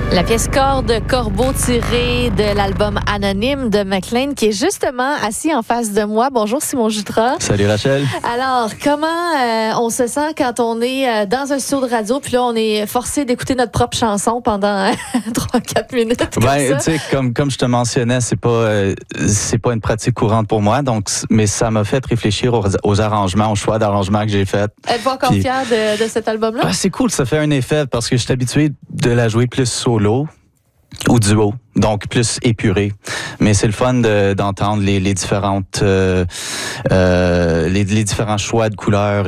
La pièce Corde Corbeau tirée de l'album Anonyme de McLean qui est justement assis en face de moi. Bonjour Simon Jutras. Salut Rachel. Alors, comment on se sent quand on est dans un studio de radio puis là on est forcé d'écouter notre propre chanson pendant 3-4 minutes comme ça? Tu sais, comme je te mentionnais, c'est pas une pratique courante pour moi, donc mais ça m'a fait réfléchir aux arrangements, aux choix d'arrangements que j'ai fait. Êtes-vous encore fier de cet album-là? Ah, c'est cool, ça fait un effet parce que je suis habitué de la jouer plus solo ou duo, donc plus épuré. Mais c'est le fun d'entendre les différentes les différents choix de couleurs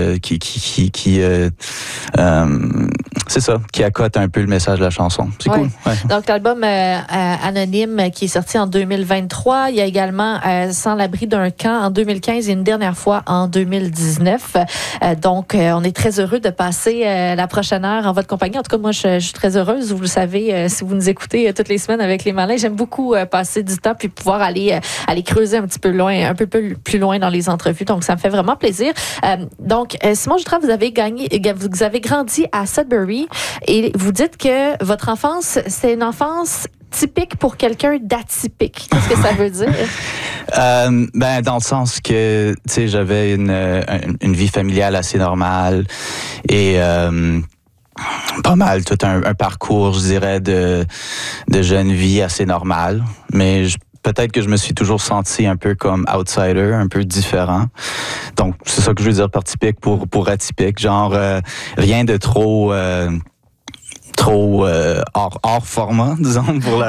c'est ça, qui accote un peu le message de la chanson. C'est cool. Ouais. Donc, l'album Anonyme qui est sorti en 2023. Il y a également Sans l'abri d'un camp en 2015 et une dernière fois en 2019. Donc, on est très heureux de passer la prochaine heure en votre compagnie. En tout cas, moi, je suis très heureuse. Vous le savez, si vous nous écoutez toutes les semaines avec les Malins, j'aime beaucoup passer du temps puis pouvoir aller creuser un petit peu loin, un peu plus loin dans les entrevues. Donc, ça me fait vraiment plaisir. Donc, Simon Jutras, vous avez grandi à Sudbury. Et vous dites que votre enfance, c'est une enfance typique pour quelqu'un d'atypique. Qu'est-ce que ça veut dire? Dans le sens que, tu sais, j'avais une vie familiale assez normale et pas mal tout un parcours, je dirais, de jeune vie assez normal. Mais peut-être que je me suis toujours senti un peu comme outsider, un peu différent. Donc, c'est ça que je veux dire par typique pour atypique. Genre, rien de trop hors format, disons,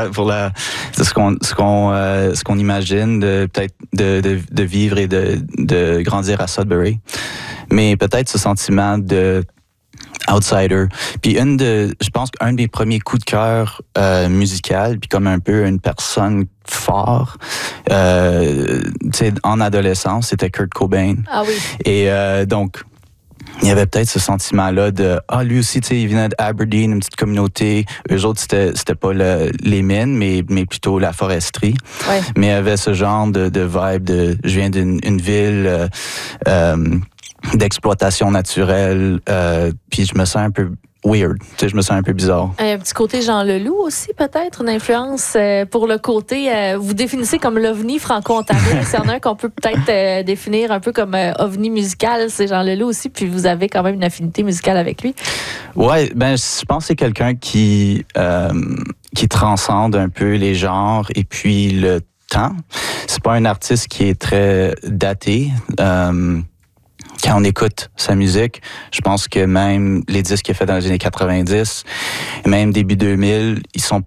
ce qu'on imagine peut-être de vivre et de grandir à Sudbury. Mais peut-être ce sentiment de outsider. Puis je pense qu'un des premiers coups de cœur musical, puis comme un peu une personne fort, tu sais, en adolescence, c'était Kurt Cobain. Ah oui. Et donc, il y avait peut-être ce sentiment-là de lui aussi, tu sais, il venait d'Aberdeen, une petite communauté. Eux autres, c'était pas les mines, mais plutôt la foresterie. Ouais. Mais il y avait ce genre de vibe je viens d'une ville d'exploitation naturelle, puis je me sens un peu weird, tu sais, je me sens un peu bizarre. Un petit côté Jean Leloup aussi, peut-être, une influence pour le côté, vous définissez comme l'ovni franco-ontarien, c'est un qu'on peut peut-être définir un peu comme ovni musical, c'est Jean Leloup aussi, puis vous avez quand même une affinité musicale avec lui. Ouais, je pense que c'est quelqu'un qui transcende un peu les genres et puis le temps. C'est pas un artiste qui est très daté. Quand on écoute sa musique, je pense que même les disques qu'il a fait dans les années 90, même début 2000, ils sont